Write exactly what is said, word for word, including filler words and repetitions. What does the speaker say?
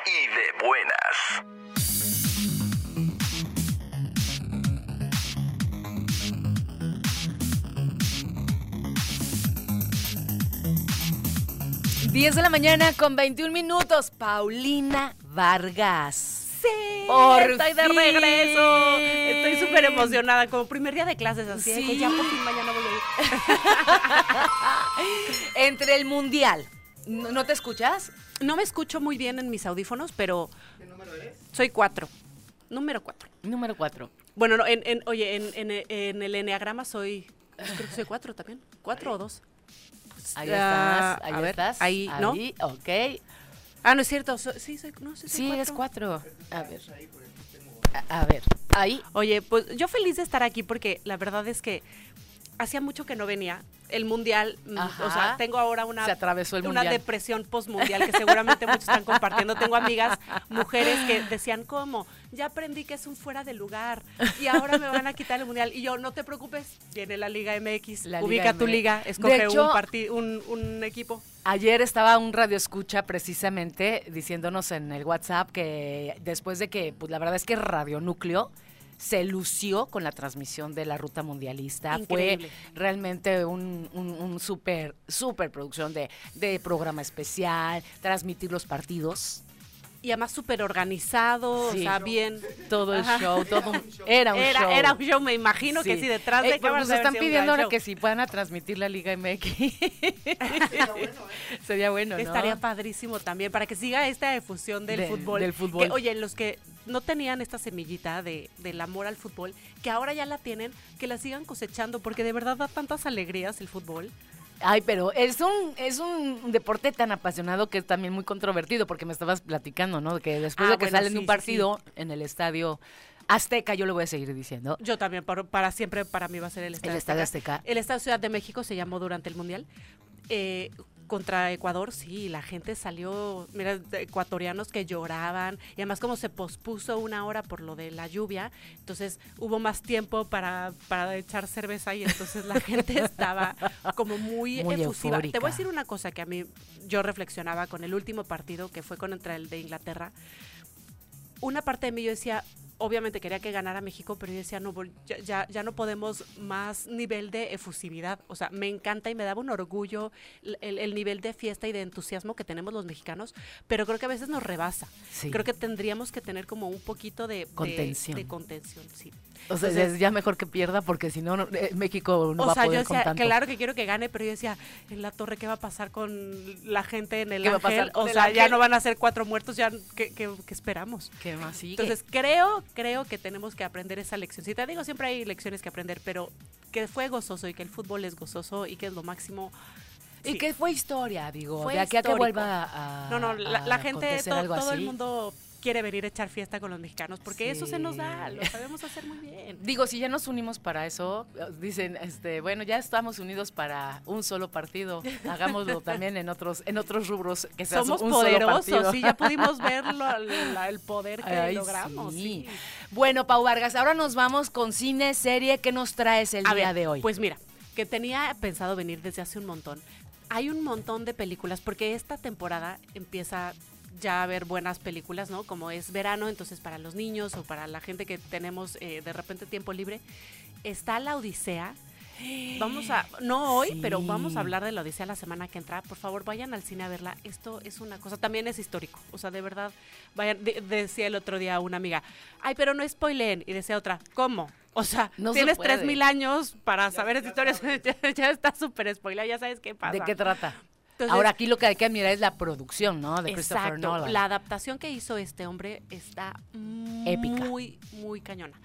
y de buenas. diez de la mañana con veintiún minutos. Paulina Vargas. Sí, por estoy de fin. regreso. Estoy súper emocionada, como primer día de clases, así Sí. de que ya por fin mañana voy a ir. Entre el mundial. ¿No, ¿no te escuchas? No me escucho muy bien en mis audífonos, pero... ¿Qué número eres? Soy cuatro. Número cuatro. Número cuatro. Bueno, no, en, en, oye, en, en, en el enneagrama soy... Creo que soy cuatro también. ¿Cuatro o dos? Pues, Ahí uh, estás, ahí a ver, estás. ahí, ¿no? Ahí, ok. Ah, no es cierto. So, sí, soy, no, sí, soy Sí, cuatro. eres cuatro. A ver. A, a ver, ahí. Oye, pues yo feliz de estar aquí porque la verdad es que hacía mucho que no venía. El mundial, mm, Ajá. o sea, tengo ahora una, Se atravesó el una mundial. depresión postmundial que seguramente muchos están compartiendo. Tengo amigas, mujeres que decían, ¿cómo? Ya aprendí que es un fuera de lugar y ahora me van a quitar el mundial. Y yo, no te preocupes, viene la Liga M X, La ubica Liga tu M X. liga, escoge De hecho, un, parti- un, un equipo. Ayer estaba un radio escucha precisamente diciéndonos en el WhatsApp que después de que, pues la verdad es que Radio Núcleo se lució con la transmisión de la ruta mundialista. Increíble. Fue realmente un, un, un súper, súper producción de, de programa especial, transmitir los partidos. Y además súper organizado, Sí. o sea, bien. Todo el Ajá. show, todo un- era un era, show. Era un show, me imagino que Sí. sí, detrás de Eh, cámaras pues debe están ser un pidiendo gran ahora show. que si puedan a transmitir la Liga M X. Sería bueno, ¿eh? Sería bueno, ¿no? Estaría padrísimo también, para que siga esta difusión del De- fútbol. del fútbol. Que, oye, los que no tenían esta semillita de, del amor al fútbol, que ahora ya la tienen, que la sigan cosechando, porque de verdad da tantas alegrías el fútbol. Ay, pero es un es un deporte tan apasionado que es también muy controvertido, porque me estabas platicando, ¿no? Que después Ah, de que bueno, salen de sí, un sí, partido en el estadio Azteca, yo le voy a seguir diciendo. Yo también, para, para siempre, para mí va a ser el Estadio El Estadio Azteca. El Estadio Ciudad de México se llamó durante el Mundial. Eh, contra Ecuador, sí, la gente salió, mira, de ecuatorianos que lloraban, y además como se pospuso una hora por lo de la lluvia, entonces hubo más tiempo para, para echar cerveza y entonces la gente estaba como muy, Muy efusiva. eufórica. Te voy a decir una cosa que a mí, yo reflexionaba con el último partido que fue contra el de Inglaterra. Una parte de mí yo decía, obviamente quería que ganara México, pero yo decía, no, ya, ya, ya no podemos más nivel de efusividad. O sea, me encanta y me daba un orgullo el, el nivel de fiesta y de entusiasmo que tenemos los mexicanos, pero creo que a veces nos rebasa. Sí. Creo que tendríamos que tener como un poquito de Contención. De, de contención, sí. O sea, Entonces, es ya mejor que pierda, porque si no, no, eh, México no o va sea, a poder yo decía, con tanto. claro que quiero que gane, pero yo decía, en la torre, ¿qué va a pasar con la gente en el ¿Qué va a Ángel? pasar con O el sea, ya Ángel? no van a ser cuatro muertos, ya, ¿qué, qué, qué esperamos? ¿Qué más sigue? Entonces, creo, creo que tenemos que aprender esa leccioncita. Digo, siempre hay lecciones que aprender, pero que fue gozoso y que el fútbol es gozoso y que es lo máximo. Y Sí. que fue historia, digo, Fue de aquí a que histórico. vuelva a No, no, la, a la gente, acontecer to- algo todo el así. mundo quiere venir a echar fiesta con los mexicanos, porque eso se nos da, Sí. lo sabemos hacer muy bien. Digo, si ya nos unimos para eso, dicen, este, bueno, ya estamos unidos para un solo partido, hagámoslo también en otros, en otros rubros que sea Somos un solo poderosos, partido. sí, ya pudimos ver lo- la- el poder que Ay, logramos. sí. Sí. Bueno, Pau Vargas, ahora nos vamos con cine, serie. ¿Qué nos traes el A día ver, de hoy? Pues mira, que tenía pensado venir desde hace un montón. Hay un montón de películas, porque esta temporada empieza ya a ver buenas películas, ¿no? Como es verano, entonces para los niños o para la gente que tenemos eh, de repente tiempo libre, está La Odisea. Vamos a, no hoy, Sí. pero vamos a hablar de La Odisea la semana que entra. Por favor, vayan al cine a verla. Esto es una cosa, también es histórico. O sea, de verdad, vayan, de- decía el otro día una amiga, ay, pero no spoileen. Y decía otra, ¿cómo? O sea, No se tienes puede. tres mil años para saber esta historia. ya, ya está súper spoilada, ya sabes qué pasa. ¿De qué trata? Entonces, Ahora aquí lo que hay que admirar es la producción, ¿no? De Christopher exacto, Nolan. la adaptación que hizo este hombre está Épica. muy, muy cañona.